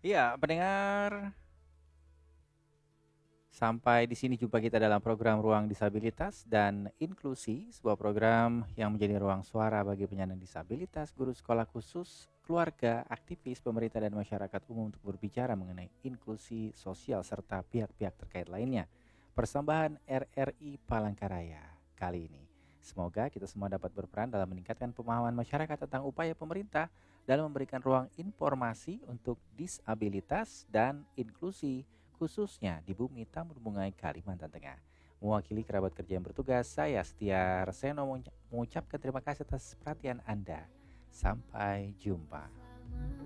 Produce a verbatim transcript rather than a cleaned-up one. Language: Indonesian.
Iya, pendengar, sampai di sini jumpa kita dalam program Ruang Disabilitas dan Inklusi, sebuah program yang menjadi ruang suara bagi penyandang disabilitas, guru sekolah khusus, keluarga, aktivis, pemerintah, dan masyarakat umum untuk berbicara mengenai inklusi sosial serta pihak-pihak terkait lainnya. Persembahan R R I Palangkaraya kali ini. Semoga kita semua dapat berperan dalam meningkatkan pemahaman masyarakat tentang upaya pemerintah dalam memberikan ruang informasi untuk disabilitas dan inklusi khususnya di bumi Tambun Bungai, Kalimantan Tengah. Mewakili kerabat kerja yang bertugas, saya Setia Reseno mengucapkan terima kasih atas perhatian Anda. Sampai jumpa.